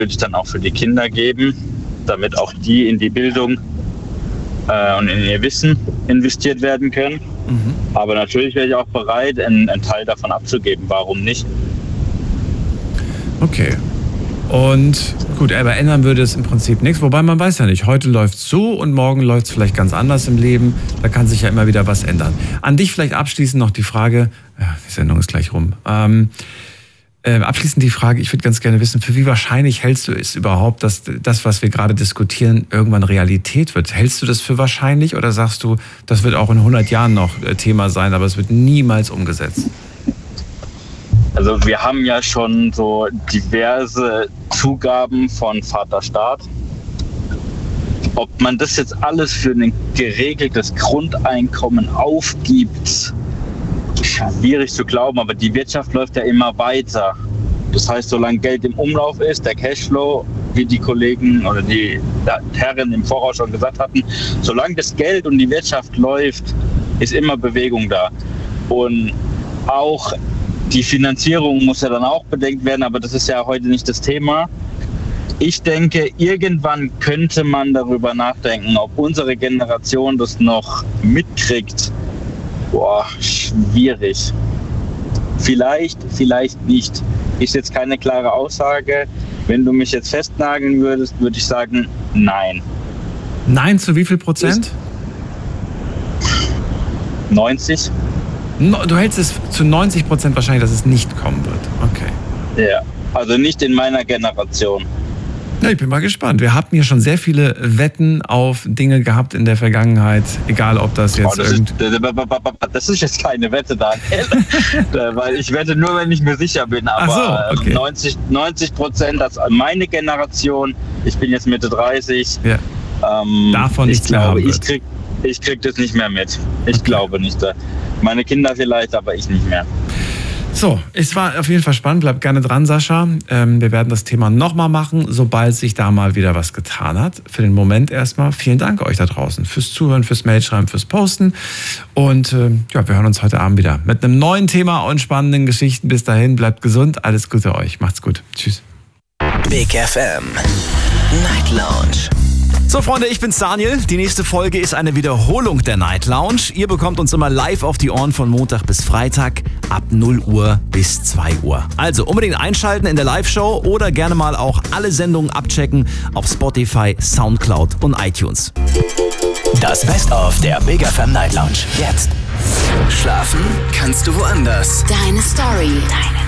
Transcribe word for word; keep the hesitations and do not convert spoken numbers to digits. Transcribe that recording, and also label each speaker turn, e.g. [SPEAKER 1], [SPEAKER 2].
[SPEAKER 1] würde ich dann auch für die Kinder geben, damit auch die in die Bildung äh, und in ihr Wissen investiert werden können. Mhm. Aber natürlich wäre ich auch bereit, einen, einen Teil davon abzugeben. Warum nicht?
[SPEAKER 2] Okay. Und gut, aber ändern würde es im Prinzip nichts. Wobei man weiß ja nicht, heute läuft es so und morgen läuft es vielleicht ganz anders im Leben. Da kann sich ja immer wieder was ändern. An dich vielleicht abschließend noch die Frage, ja, die Sendung ist gleich rum. Ähm, äh, abschließend die Frage, ich würde ganz gerne wissen, für wie wahrscheinlich hältst du es überhaupt, dass das, was wir gerade diskutieren, irgendwann Realität wird? Hältst du das für wahrscheinlich oder sagst du, das wird auch in hundert Jahren noch Thema sein, aber es wird niemals umgesetzt?
[SPEAKER 1] Also wir haben ja schon so diverse Zugaben von Vater Staat. Ob man das jetzt alles für ein geregeltes Grundeinkommen aufgibt, schwierig zu glauben, aber die Wirtschaft läuft ja immer weiter. Das heißt, solange Geld im Umlauf ist, der Cashflow, wie die Kollegen oder die Herren im Voraus schon gesagt hatten, solange das Geld und die Wirtschaft läuft, ist immer Bewegung da. Und auch die Finanzierung muss ja dann auch bedenkt werden, aber das ist ja heute nicht das Thema. Ich denke, irgendwann könnte man darüber nachdenken, ob unsere Generation das noch mitkriegt. Boah, schwierig. Vielleicht, vielleicht nicht. Ist jetzt keine klare Aussage. Wenn du mich jetzt festnageln würdest, würde ich sagen, nein.
[SPEAKER 2] Nein, zu wie viel Prozent?
[SPEAKER 1] neunzig.
[SPEAKER 2] Du hältst es zu neunzig Prozent wahrscheinlich, dass es nicht kommen wird. Okay.
[SPEAKER 1] Ja, also nicht in meiner Generation.
[SPEAKER 2] Ja, ich bin mal gespannt. Wir hatten hier schon sehr viele Wetten auf Dinge gehabt in der Vergangenheit. Egal, ob das jetzt... Oh,
[SPEAKER 1] das, ist, das ist jetzt keine Wette, Daniel. Weil ich wette nur, wenn ich mir sicher bin. Aber
[SPEAKER 2] Ach so, okay.
[SPEAKER 1] neunzig Prozent, das meine Generation, ich bin jetzt Mitte dreißig.
[SPEAKER 2] Ja.
[SPEAKER 1] Ähm,
[SPEAKER 2] Davon
[SPEAKER 1] ich
[SPEAKER 2] nichts
[SPEAKER 1] glaube,
[SPEAKER 2] mehr haben
[SPEAKER 1] ich krieg, ich krieg das nicht mehr mit. Ich okay. glaube nicht. Meine Kinder vielleicht, aber ich nicht mehr.
[SPEAKER 2] So, es war auf jeden Fall spannend. Bleib gerne dran, Sascha. Ähm, wir werden das Thema nochmal machen, sobald sich da mal wieder was getan hat. Für den Moment erstmal vielen Dank euch da draußen fürs Zuhören, fürs Mailschreiben, fürs Posten. Und äh, ja, wir hören uns heute Abend wieder mit einem neuen Thema und spannenden Geschichten. Bis dahin, bleibt gesund. Alles Gute euch. Macht's gut. Tschüss.
[SPEAKER 3] Big F M Night Lounge. So Freunde, ich bin's Daniel. Die nächste Folge ist eine Wiederholung der Night Lounge. Ihr bekommt uns immer live auf die Ohren von Montag bis Freitag ab null Uhr bis zwei Uhr. Also unbedingt einschalten in der Live-Show oder gerne mal auch alle Sendungen abchecken auf Spotify, Soundcloud und iTunes.
[SPEAKER 4] Das Best-of der Big F M Night Lounge. Jetzt. Schlafen kannst du woanders.
[SPEAKER 5] Deine Story. Deine